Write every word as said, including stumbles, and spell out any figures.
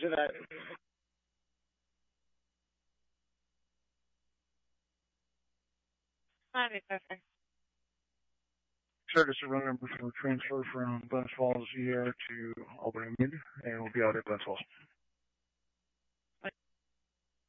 do that. That'd be perfect. Sir, this is a run number for transfer from Glens Falls E R to Albany Mid, and we'll be out at Glens Falls.